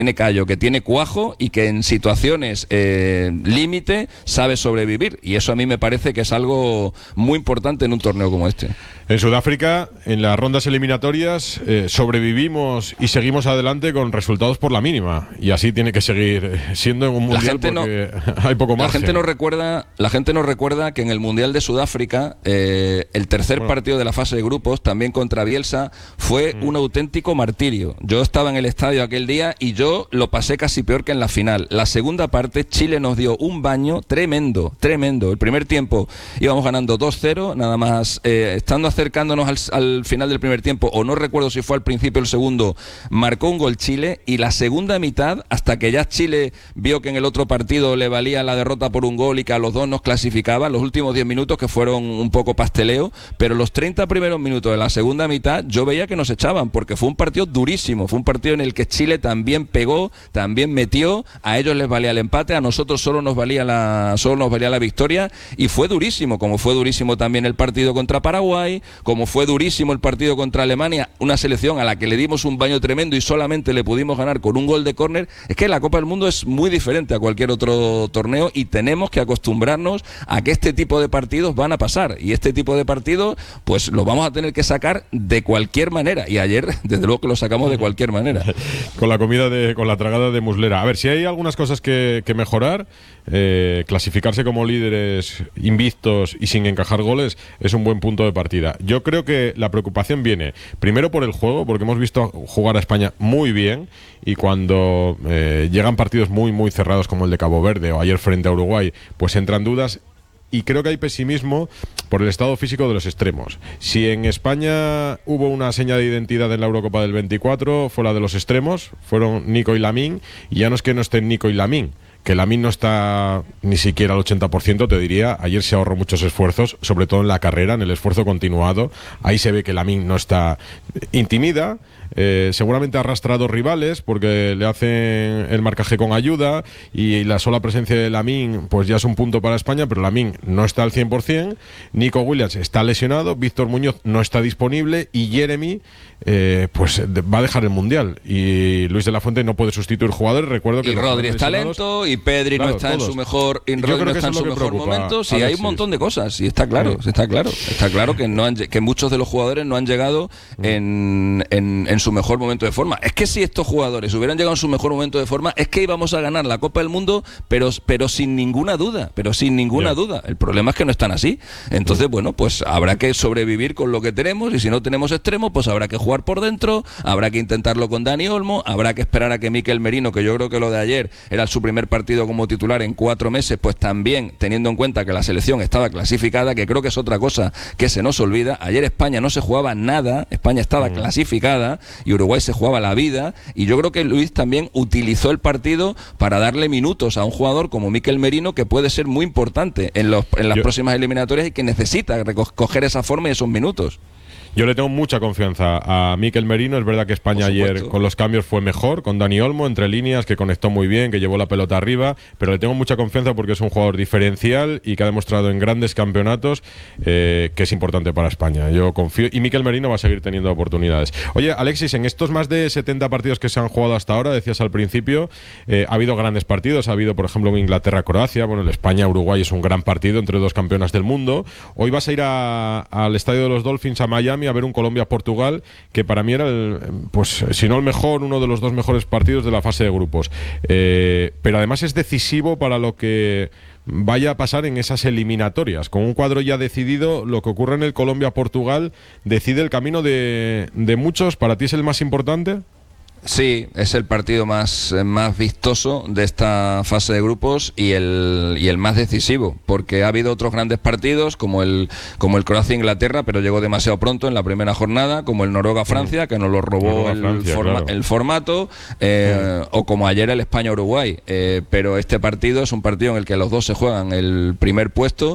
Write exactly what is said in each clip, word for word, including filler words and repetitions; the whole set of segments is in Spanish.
tiene callo, que tiene cuajo y que en situaciones eh, límite sabe sobrevivir. Y eso a mí me parece que es algo muy importante en un torneo como este. En Sudáfrica, en las rondas eliminatorias, eh, sobrevivimos y seguimos adelante con resultados por la mínima. Y así tiene que seguir siendo en un mundial porque no, hay poco más. La gente no recuerda, la gente no recuerda que en el Mundial de Sudáfrica, eh, el tercer bueno. partido de la fase de grupos, también contra Bielsa, fue mm. un auténtico martirio. Yo estaba en el estadio aquel día y yo lo pasé casi peor que en la final. La segunda parte, Chile nos dio un baño tremendo, tremendo. El primer tiempo íbamos ganando dos cero, nada más eh, estando acercándonos al, al final del primer tiempo, o no recuerdo si fue al principio o el segundo, marcó un gol Chile, y la segunda mitad, hasta que ya Chile vio que en el otro partido le valía la derrota por un gol y que a los dos nos clasificaba, los últimos diez minutos que fueron un poco pasteleo, pero los treinta primeros minutos de la segunda mitad yo veía que nos echaban, porque fue un partido durísimo, fue un partido en el que Chile también pegó, también metió, a ellos les valía el empate, a nosotros solo nos valía la, solo nos valía la victoria, y fue durísimo, como fue durísimo también el partido contra Paraguay, como fue durísimo el partido contra Alemania, una selección a la que le dimos un baño tremendo y solamente le pudimos ganar con un gol de córner. Es que la Copa del Mundo es muy diferente a cualquier otro torneo y tenemos que acostumbrarnos a que este tipo de partidos van a pasar, y este tipo de partidos pues lo vamos a tener que sacar de cualquier manera, y ayer desde luego que lo sacamos de cualquier manera. Con la comida de, con la tragada de Muslera. A ver, si hay algunas cosas que, que mejorar, eh, clasificarse como líderes invictos y sin encajar goles es un buen punto de partida. Yo creo que la preocupación viene primero por el juego, porque hemos visto jugar a España muy bien, y cuando eh, llegan partidos muy muy cerrados como el de Cabo Verde o ayer frente a Uruguay, pues entran dudas. Y creo que hay pesimismo por el estado físico de los extremos. Si en España hubo una seña de identidad en la Eurocopa del veinticuatro, fue la de los extremos, fueron Nico y Lamine, y ya no es que no estén Nico y Lamine, que Lamine no está ni siquiera al ochenta por ciento, te diría. Ayer se ahorró muchos esfuerzos, sobre todo en la carrera, en el esfuerzo continuado. Ahí se ve que Lamine no está, intimida, eh, seguramente ha arrastrado rivales porque le hacen el marcaje con ayuda, y la sola presencia de Lamine pues ya es un punto para España, pero Lamine no está al cien por ciento. Nico Williams está lesionado, Víctor Muñoz no está disponible, y Jeremy eh, pues va a dejar el Mundial, y Luis de la Fuente no puede sustituir jugadores. Recuerdo que y Rodri está lento, y Pedri claro, no está todos. en su mejor y Rodri no está en su mejor preocupa, momento. Sí, Alexis. Hay un montón de cosas, y está claro, sí. está claro, está claro que no han, que muchos de los jugadores no han llegado mm. en, en, en su mejor momento de forma. Es que si estos jugadores hubieran llegado en su mejor momento de forma, es que íbamos a ganar la Copa del Mundo, pero, pero sin ninguna duda, pero sin ninguna yeah. duda. El problema es que no están así. Entonces, mm. bueno, pues habrá que sobrevivir con lo que tenemos, y si no tenemos extremos, pues habrá que jugar por dentro, habrá que intentarlo con Dani Olmo, habrá que esperar a que Mikel Merino, que yo creo que lo de ayer era su primer partido como titular en cuatro meses, pues también teniendo en cuenta que la selección estaba clasificada, que creo que es otra cosa que se nos olvida. Ayer España no se jugaba nada, España estaba mm. clasificada, y Uruguay se jugaba la vida, y yo creo que Luis también utilizó el partido para darle minutos a un jugador como Mikel Merino, que puede ser muy importante en, los, en las yo, próximas eliminatorias, y que necesita recoger esa forma y esos minutos. Yo le tengo mucha confianza a Mikel Merino. Es verdad que España ayer con los cambios fue mejor, con Dani Olmo entre líneas, que conectó muy bien, que llevó la pelota arriba, pero le tengo mucha confianza porque es un jugador diferencial y que ha demostrado en grandes campeonatos eh, que es importante para España. Yo confío, y Mikel Merino va a seguir teniendo oportunidades. Oye, Alexis, en estos más de setenta partidos que se han jugado hasta ahora, decías al principio, eh, ha habido grandes partidos. Ha habido, por ejemplo, Inglaterra-Croacia, bueno, el España-Uruguay es un gran partido entre dos campeonas del mundo. Hoy vas a ir a, al estadio de los Dolphins a Miami a ver un Colombia-Portugal, que para mí era el, pues si no el mejor, uno de los dos mejores partidos de la fase de grupos, eh, pero además es decisivo para lo que vaya a pasar en esas eliminatorias. Con un cuadro ya decidido, lo que ocurre en el Colombia-Portugal decide el camino de, de muchos. ¿Para ti es el más importante? Sí, es el partido más, más vistoso de esta fase de grupos, y el, y el más decisivo, porque ha habido otros grandes partidos como el, como el Croacia-Inglaterra, pero llegó demasiado pronto en la primera jornada, como el Noruega-Francia, que nos lo robó el, Francia, forma, claro. el formato, eh, sí. o como ayer el España-Uruguay, eh, pero este partido es un partido en el que los dos se juegan el primer puesto,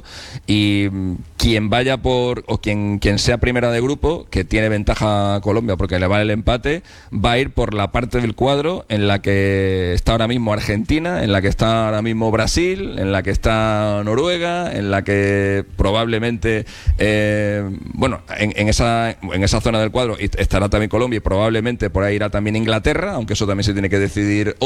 y quien vaya por, o quien, quien sea primera de grupo, que tiene ventaja a Colombia porque le vale el empate, va a ir por la parte del cuadro en la que está ahora mismo Argentina, en la que está ahora mismo Brasil, en la que está Noruega, en la que probablemente, eh, bueno, en, en, esa, en esa zona del cuadro estará también Colombia y probablemente por ahí irá también Inglaterra, aunque eso también se tiene que decidir